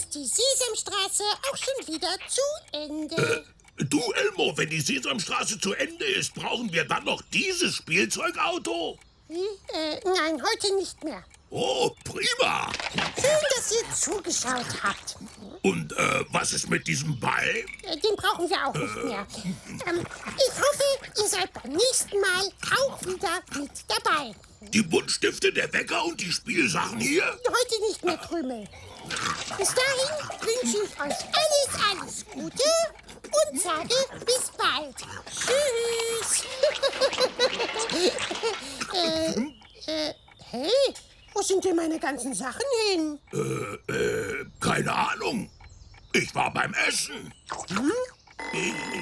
ist die Sesamstraße auch schon wieder zu Ende. Du, Elmo, wenn die Sesamstraße zu Ende ist, brauchen wir dann noch dieses Spielzeugauto? Nein, heute nicht mehr. Oh, prima. Schön, dass ihr zugeschaut habt. Und was ist mit diesem Ball? Den brauchen wir auch nicht mehr. Ich hoffe, ihr seid beim nächsten Mal auch wieder mit dabei. Die Buntstifte, der Wecker und die Spielsachen hier? Heute nicht mehr Krümel. Bis dahin wünsche ich euch alles Gute und sage bis bald. Tschüss. Hey, wo sind denn meine ganzen Sachen hin? Keine Ahnung. Ich war beim Essen.